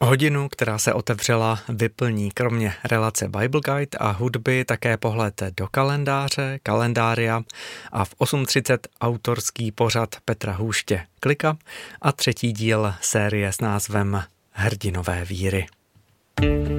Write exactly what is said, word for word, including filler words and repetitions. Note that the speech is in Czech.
Hodinu, která se otevřela, vyplní kromě relace Bible Guide a hudby také pohled do kalendáře, kalendária a v osm třicet autorský pořad Petra Hůště Klika a třetí díl série s názvem Hrdinové víry.